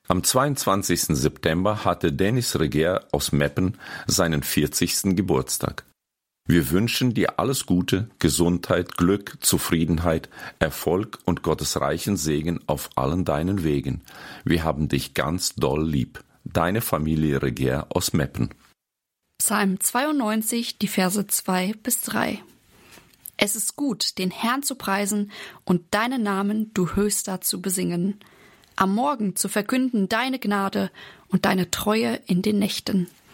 Am 22. September hatte Dennis Reger aus Meppen seinen 40. Geburtstag. Wir wünschen dir alles Gute, Gesundheit, Glück, Zufriedenheit, Erfolg und Gottes reichen Segen auf allen deinen Wegen. Wir haben dich ganz doll lieb. Deine Familie Reger aus Meppen. Psalm 92, die Verse 2-3. Es ist gut, den Herrn zu preisen und deinen Namen, du Höchster, zu besingen. Am Morgen zu verkünden deine Gnade und deine Treue in den Nächten.